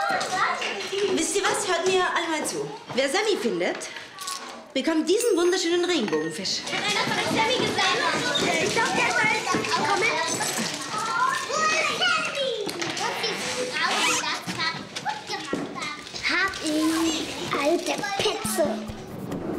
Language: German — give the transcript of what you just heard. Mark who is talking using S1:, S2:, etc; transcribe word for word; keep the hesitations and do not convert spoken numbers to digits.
S1: Wisst ihr was? Hört mir alle mal zu. Wer Sammy findet, bekommt diesen wunderschönen Regenbogenfisch.
S2: Hat einer von euch Sammy gesagt? Ich glaube,